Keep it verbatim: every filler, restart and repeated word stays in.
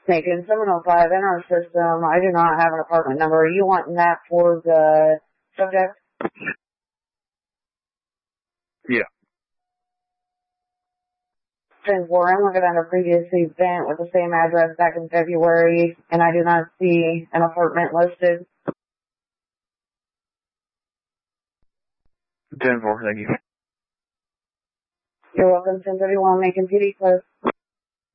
Taken seven oh five in our system. I do not have an apartment number. Are you wanting that for the subject? Yeah. ten four, I'm looking at a previous event with the same address back in February, and I do not see an apartment listed. ten four, thank you. You're welcome, ten thirty-one, making P D close.